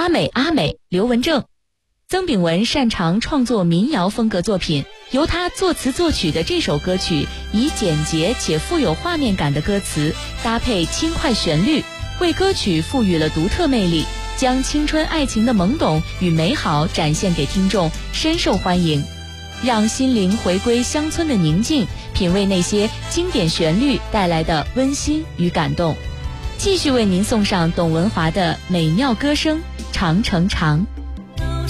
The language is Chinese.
阿美刘文正。曾秉文擅长创作民谣风格作品，由他作词作曲的这首歌曲，以简洁且富有画面感的歌词搭配轻快旋律，为歌曲赋予了独特魅力，将青春爱情的懵懂与美好展现给听众，深受欢迎。让心灵回归乡村的宁静，品味那些经典旋律带来的温馨与感动。继续为您送上董文华的美妙歌声《长城长》。